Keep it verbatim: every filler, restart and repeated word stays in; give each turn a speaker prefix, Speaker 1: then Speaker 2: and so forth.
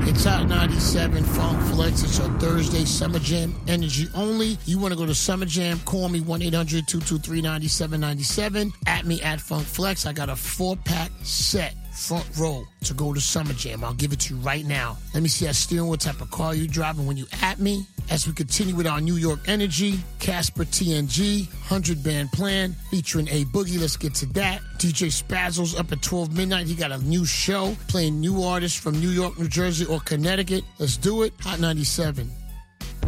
Speaker 1: It's Hot ninety-seven Funk Flex. It's your Thursday Summer Jam energy only. You want to go to Summer Jam, call me one eight hundred two two three nine seven nine seven. At me at Funk Flex. I got a four-pack set. Front row to go to Summer Jam. I'll give it to you right now. Let me see that steering, what type of car you driving when you at me. As we continue with our New York energy, Casper T N G, one hundred band plan, featuring A Boogie. Let's get to that. D J Spazzle's up at twelve midnight. He got a new show, playing new artists from New York, New Jersey, or Connecticut. Let's do it. Hot ninety-seven.